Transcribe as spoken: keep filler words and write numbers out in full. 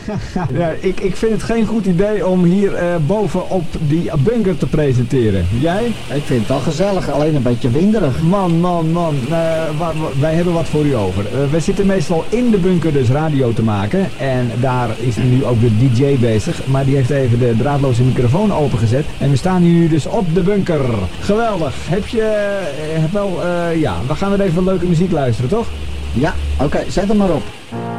Ja, ik, ik vind het geen goed idee om hier uh, bovenop die bunker te presenteren. Jij? Ik vind het wel gezellig, alleen een beetje winderig. Man, man, man. Uh, wa, wa, wij hebben wat voor u over. Uh, wij zitten meestal in de bunker dus radio te maken. En daar is nu ook de D J bezig. Maar die heeft even de draadloze microfoon opengezet. En we staan nu dus op de bunker. Geweldig. Heb je uh, wel, uh, ja, we gaan weer even leuke muziek luisteren, toch? Ja, oké, okay, zet hem maar op.